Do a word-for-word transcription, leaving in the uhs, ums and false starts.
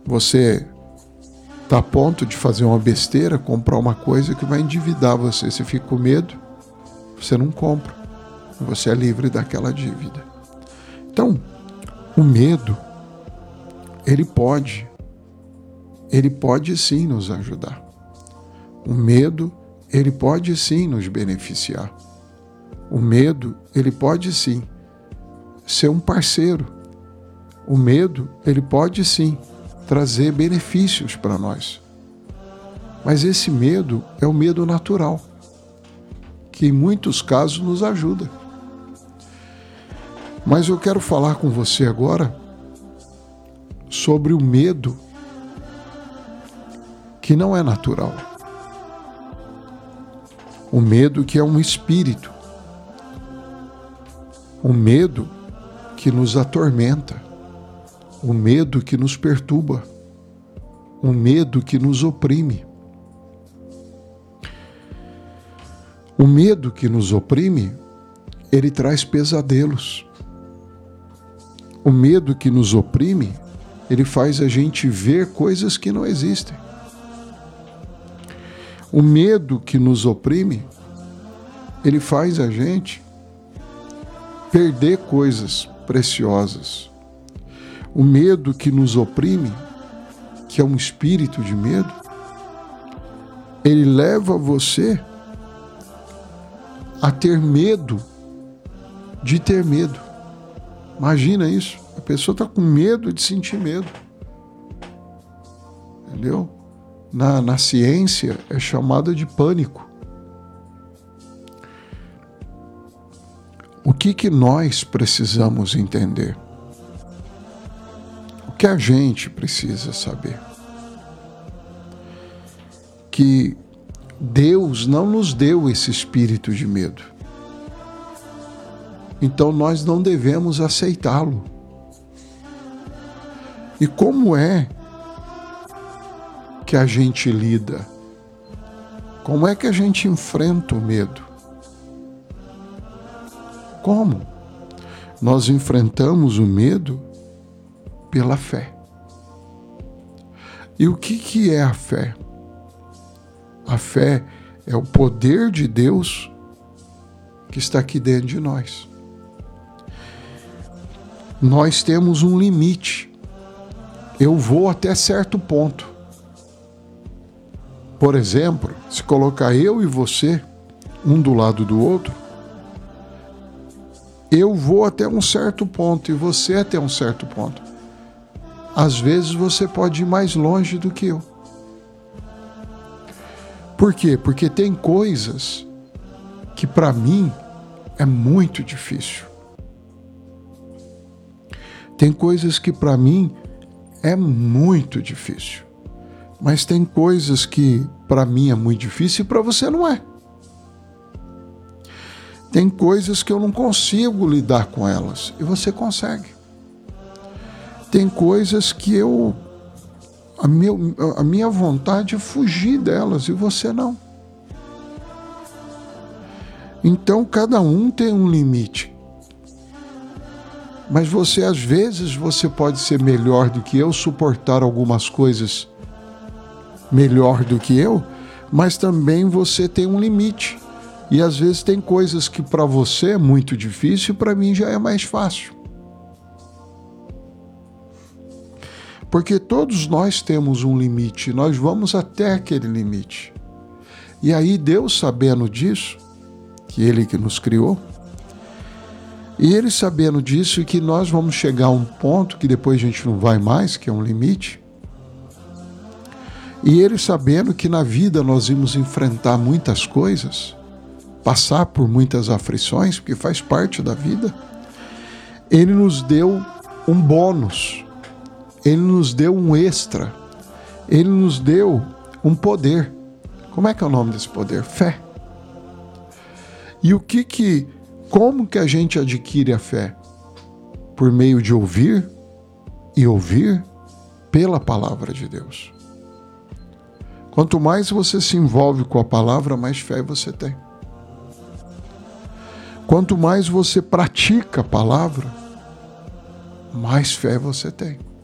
Você está a ponto de fazer uma besteira, comprar uma coisa que vai endividar você. Você fica com medo, você não compra. Você é livre daquela dívida. Então, o medo, ele pode, ele pode sim nos ajudar. O medo, ele pode sim nos beneficiar. O medo, ele pode sim ser um parceiro. O medo, ele pode sim trazer benefícios para nós. Mas esse medo é o medo natural, que em muitos casos nos ajuda. Mas eu quero falar com você agora sobre o medo que não é natural. O medo que é um espírito. O medo que nos atormenta. O medo que nos perturba. O medo que nos oprime. O medo que nos oprime, ele traz pesadelos. O medo que nos oprime, ele faz a gente ver coisas que não existem. O medo que nos oprime, ele faz a gente perder coisas preciosas. O medo que nos oprime, que é um espírito de medo, ele leva você a ter medo de ter medo. Imagina isso. A pessoa está com medo de sentir medo. Entendeu? Na, na ciência é chamada de pânico. O que que nós precisamos entender? O que a gente precisa saber? Que Deus não nos deu esse espírito de medo. Então nós não devemos aceitá-lo. E como é que a gente lida? Como é que a gente enfrenta o medo? Como? Nós enfrentamos o medo pela fé. E o que que é a fé? A fé é o poder de Deus que está aqui dentro de nós. Nós temos um limite. Eu vou até certo ponto. Por exemplo, se colocar eu e você, um do lado do outro, eu vou até um certo ponto e você até um certo ponto. Às vezes você pode ir mais longe do que eu. Por quê? Porque tem coisas que para mim é muito difícil. Tem coisas que para mim é muito difícil. Mas tem coisas que para mim é muito difícil e para você não é. Tem coisas que eu não consigo lidar com elas e você consegue. Tem coisas que eu a, meu, a minha vontade é fugir delas e você não. Então cada um tem um limite. Mas você, às vezes, você pode ser melhor do que eu, suportar algumas coisas melhor do que eu, mas também você tem um limite. E às vezes tem coisas que para você é muito difícil e para mim já é mais fácil. Porque todos nós temos um limite, nós vamos até aquele limite. E aí Deus, sabendo disso, que Ele que nos criou, e Ele sabendo disso e que nós vamos chegar a um ponto que depois a gente não vai mais, que é um limite, e Ele sabendo que na vida nós vamos enfrentar muitas coisas, passar por muitas aflições, porque faz parte da vida, Ele nos deu um bônus, Ele nos deu um extra, Ele nos deu um poder. Como é que é o nome desse poder? Fé. E o que que, como que a gente adquire a fé? Por meio de ouvir e ouvir pela palavra de Deus. Quanto mais você se envolve com a palavra, mais fé você tem. Quanto mais você pratica a palavra, mais fé você tem.